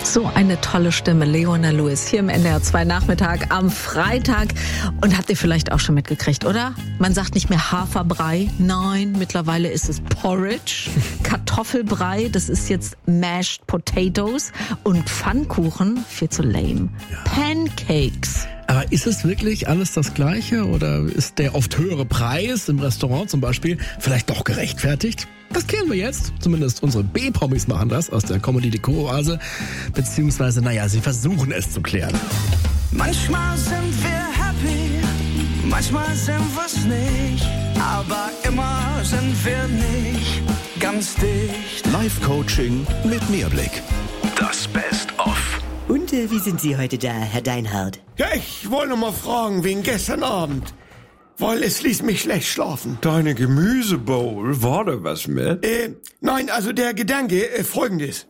So eine tolle Stimme, Leona Lewis, hier im NDR 2 Nachmittag am Freitag. Und habt ihr vielleicht auch schon mitgekriegt, oder? Man sagt nicht mehr Haferbrei, nein, mittlerweile ist es Porridge. Kartoffelbrei, das ist jetzt Mashed Potatoes. Und Pfannkuchen, viel zu lame. Pancakes. Aber ist es wirklich alles das Gleiche oder ist der oft höhere Preis im Restaurant zum Beispiel vielleicht doch gerechtfertigt? Das klären wir jetzt. Zumindest unsere B-Promis machen das aus der Comedy Deko-Oase. Beziehungsweise, sie versuchen es zu klären. Manchmal sind wir happy, manchmal sind wir's nicht. Aber immer sind wir nicht ganz dicht. Live-Coaching mit Mehrblick. Das Best-of. Und wie sind Sie heute da, Herr Deinhardt? Ja, ich wollte noch mal fragen wegen gestern Abend. Weil es ließ mich schlecht schlafen. Deine Gemüsebowl, war da was mit? Nein, also der Gedanke, folgendes.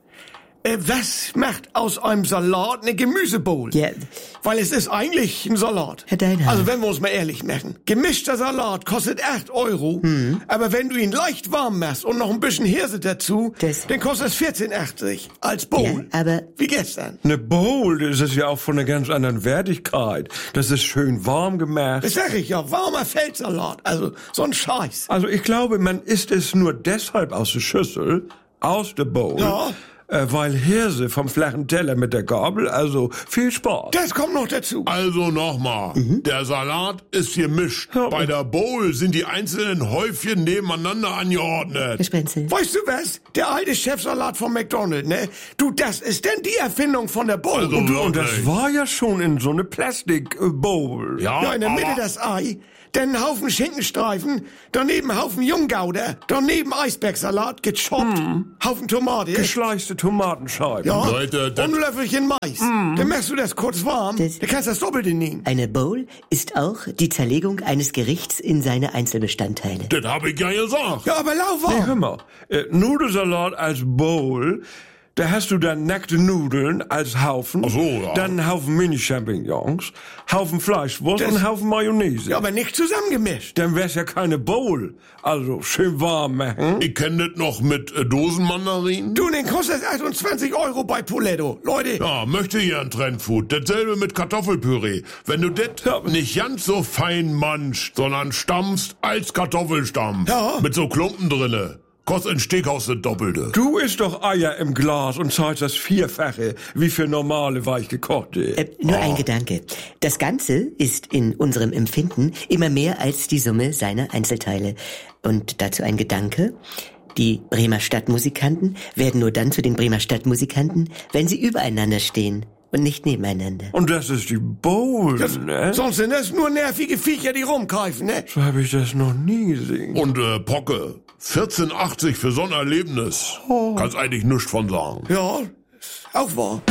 Was macht aus einem Salat eine Gemüsebowl? Ja. Weil es ist eigentlich ein Salat. Herr Deinhardt. Also wenn wir uns mal ehrlich machen. Gemischter Salat kostet 8 €. Aber wenn du ihn leicht warm machst und noch ein bisschen Hirse dazu, dann kostet es 14,80 als Bowl. Ja, aber wie gestern. Eine Bowl, das ist ja auch von einer ganz anderen Wertigkeit. Das ist schön warm gemacht. Das sag ich ja, warmer Feldsalat. Also so ein Scheiß. Also ich glaube, man isst es nur deshalb aus der Schüssel, aus der Bowl. Ja. Weil Hirse vom flachen Teller mit der Gabel, also viel Spaß. Das kommt noch dazu. Also nochmal, der Salat ist gemischt. Ja. Bei der Bowl sind die einzelnen Häufchen nebeneinander angeordnet. Herr Spenzel. Weißt du was? Der alte Chefsalat von McDonald's, ne? Du, das ist denn die Erfindung von der Bowl. Also Und das wirklich. war ja schon in so eine Plastik-Bowl. Ja, in der Mitte aber- das Ei, dann ein Haufen Schinkenstreifen, daneben Haufen Junggouda, daneben Eisbergsalat, gechoppt, Haufen Tomate. Geschleichte Tomatenscheiben. Ja, Leute, das- und ein Löffelchen Mais. Dann machst du das kurz warm, Das- dann kannst du das Doppelte nehmen. Eine Bowl ist auch die Zerlegung eines Gerichts in seine Einzelbestandteile. Das habe ich ja gesagt. Ja, aber Nee, lauwarm. hör mal. Nudelsalat als Bowl, da hast du dann nackte Nudeln als Haufen. Ach so, ja. Dann einen Haufen Mini-Champignons, Haufen Fleischwurst und einen Haufen Mayonnaise. Ja, aber nicht zusammengemischt. Dann wär's ja keine Bowl. Also schön warm machen. Ich kenne das noch mit Dosenmandarinen. Du, den kostet 28 € bei Poletto. Leute, Ja, möchte hier ein Trendfood. Dasselbe mit Kartoffelpüree. Wenn du das nicht ganz so fein manchst, sondern stampfst als Kartoffelstampf. Ja. Mit so Klumpen drinne. Kostet ein Steakhaus das Doppelte. Du isst doch Eier im Glas und zahlst das Vierfache wie für normale weichgekochte. Nur ein Gedanke. Das Ganze ist in unserem Empfinden immer mehr als die Summe seiner Einzelteile. Und dazu ein Gedanke. Die Bremer Stadtmusikanten werden nur dann zu den Bremer Stadtmusikanten, wenn sie übereinander stehen und nicht nebeneinander. Und das ist die Bowl, ne? sonst sind das nur nervige Viecher, die rumkeifen, ne? So habe ich das noch nie gesehen. Und Pocke. 14,80 für so ein Erlebnis. Kannst eigentlich nichts von sagen. Ja, ist auch wahr.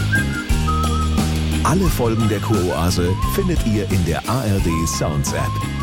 Alle Folgen der Kuroase findet ihr in der ARD Sounds App.